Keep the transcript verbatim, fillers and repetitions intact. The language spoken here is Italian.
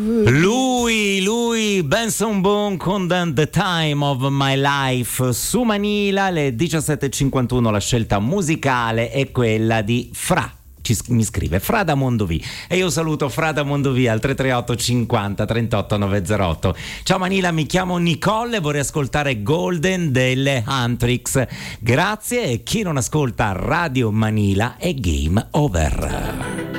Lui, lui, Benson Boone con The Time of My Life. Su Manila, alle diciassette e cinquantuno, la scelta musicale è quella di Fra. Ci, mi scrive Fra da Mondovì e io saluto Fra da Mondovì al tre tre otto cinquanta trentotto novecentotto. Ciao Manila, mi chiamo Nicole e vorrei ascoltare Golden delle Antrix. Grazie, e chi non ascolta Radio Manila è game over.